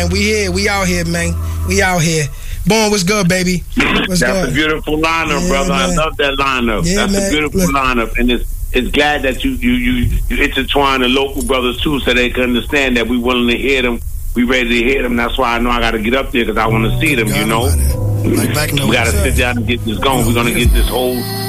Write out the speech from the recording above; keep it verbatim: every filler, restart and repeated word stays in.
And we here, we out here, man. We out here. Born, what's good, baby? What's That's good? a beautiful lineup, yeah, brother. Man. I love that lineup. Yeah, That's man. a beautiful Look. lineup, and it's it's glad that you you you you intertwine the local brothers too, so they can understand that we willing to hear them. We ready to hear them. That's why I know I got to get up there because I want to see them. You know, Like back in the we got to sit down and get this going. We're gonna get this whole